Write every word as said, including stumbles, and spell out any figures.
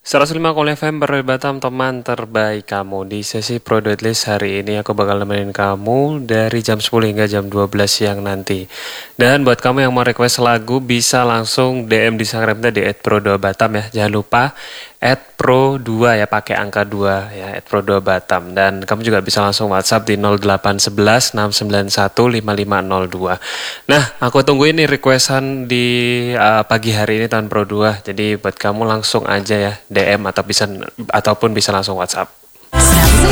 seratus lima Kol F M Pro Batam, teman terbaik kamu. Di sesi Pro List hari ini aku bakal nemenin kamu dari jam sepuluh hingga jam dua belas siang nanti. Dan buat kamu yang mau request lagu bisa langsung D M di Instagram kita di et pro dua batam ya. Jangan lupa et pro dua ya, pakai angka dua ya, et pro dua batam. Dan kamu juga bisa langsung WhatsApp di nol delapan satu satu enam sembilan satu lima lima nol dua. Nah, aku tungguin nih requestan di uh, pagi hari ini tahun Pro dua. Jadi buat kamu langsung aja ya D M atau bisa ataupun bisa langsung WhatsApp.